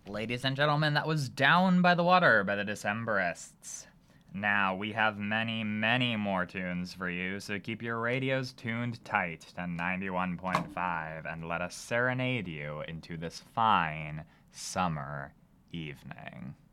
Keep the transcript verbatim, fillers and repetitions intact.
Ladies and gentlemen, that was Down by the Water by the Decemberists. Now, we have many, many more tunes for you, so keep your radios tuned tight to ninety-one point five and let us serenade you into this fine summer evening.